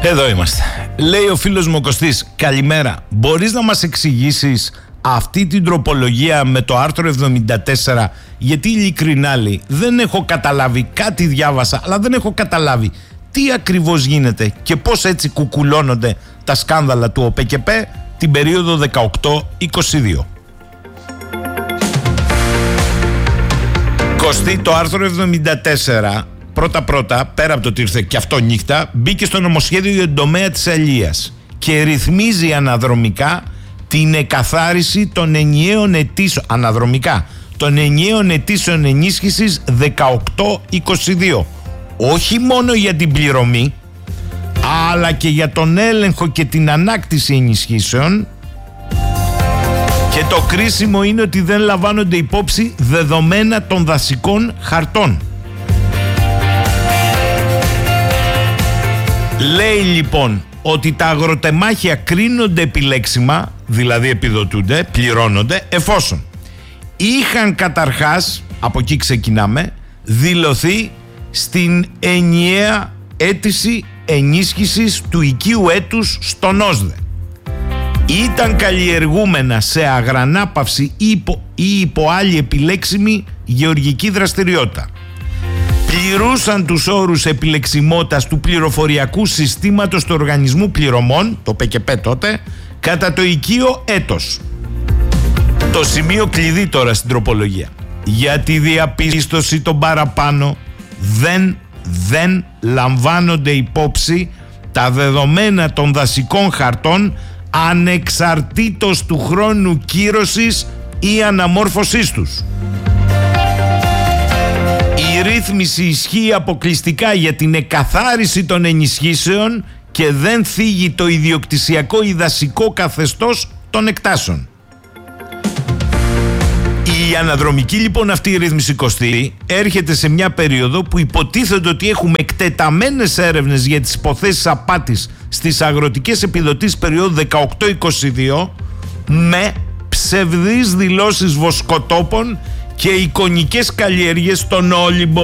Εδώ είμαστε. Λέει ο φίλος μου ο Κωστής, καλημέρα. Μπορείς να μας εξηγήσεις αυτή την τροπολογία με το άρθρο 74? Γιατί ειλικρινά, λέει, δεν έχω καταλάβει, κάτι διάβασα, αλλά δεν έχω καταλάβει τι ακριβώς γίνεται και πώς έτσι κουκουλώνονται τα σκάνδαλα του ΟΠΕΚΕΠΕ την περίοδο 18-22. Κωστή, το άρθρο 74 πρώτα, πέρα από το ότι ήρθε και αυτό νύχτα, μπήκε στο νομοσχέδιο για τον τομέα της αλίας και ρυθμίζει αναδρομικά την εκαθάριση των ενιαίων αιτήσεων, των ενιαίων αιτήσεων ενίσχυσης 18-22. Όχι μόνο για την πληρωμή, αλλά και για τον έλεγχο και την ανάκτηση ενισχύσεων. Και το κρίσιμο είναι ότι δεν λαμβάνονται υπόψη δεδομένα των δασικών χαρτών. Λέει λοιπόν ότι τα αγροτεμάχια κρίνονται επιλέξιμα, δηλαδή επιδοτούνται, πληρώνονται, εφόσον είχαν καταρχάς, από εκεί ξεκινάμε, δηλωθεί στην ενιαία αίτηση ενίσχυσης του οικείου έτους στον ΩΣΔΕ, ήταν καλλιεργούμενα σε αγρανάπαυση ή υπό άλλη επιλέξιμη γεωργική δραστηριότητα, πληρούσαν τους όρους επιλεξιμότητας του πληροφοριακού συστήματος του Οργανισμού Πληρωμών, το ΠΚΠ τότε, κατά το οικείο έτος. Το σημείο κλειδί τώρα στην τροπολογία: για τη διαπίστωση των παραπάνω δεν λαμβάνονται υπόψη τα δεδομένα των δασικών χαρτών ανεξαρτήτως του χρόνου κύρωσης ή αναμόρφωσής τους. Η ρύθμιση ισχύει αποκλειστικά για την εκαθάριση των ενισχύσεων και δεν θίγει το ιδιοκτησιακό ή δασικό καθεστώς των εκτάσεων. Η αναδρομική λοιπόν αυτή η ρύθμιση, Κωστή, έρχεται σε μια περίοδο που υποτίθεται ότι έχουμε εκτεταμένες έρευνες για τις υποθέσεις απάτης στις αγροτικές επιδοτήσεις περίοδου 18-22 με ψευδείς δηλώσεις βοσκοτόπων και εικονικές καλλιέργειες στον Όλυμπο,